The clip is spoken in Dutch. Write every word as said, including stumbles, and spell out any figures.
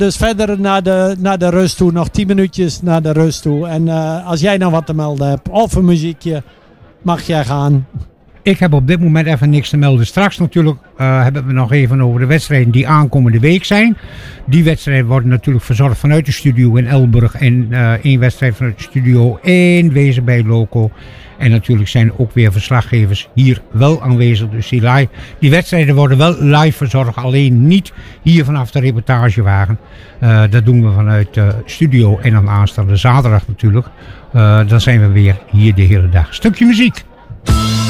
Dus verder naar de, naar de rust toe. Nog tien minuutjes naar de rust toe. En uh, als jij nou wat te melden hebt of een muziekje, mag jij gaan. Ik heb op dit moment even niks te melden. Straks natuurlijk uh, hebben we nog even over de wedstrijden die aankomende week zijn. Die wedstrijden worden natuurlijk verzorgd vanuit de studio in Elburg. En uh, één wedstrijd vanuit de studio in Wezen bij Loco. En natuurlijk zijn ook weer verslaggevers hier wel aanwezig. Dus die, live, die wedstrijden worden wel live verzorgd. Alleen niet hier vanaf de reportagewagen. Uh, dat doen we vanuit de uh, studio. En dan aanstaande zaterdag natuurlijk. Uh, dan zijn we weer hier de hele dag. Stukje muziek.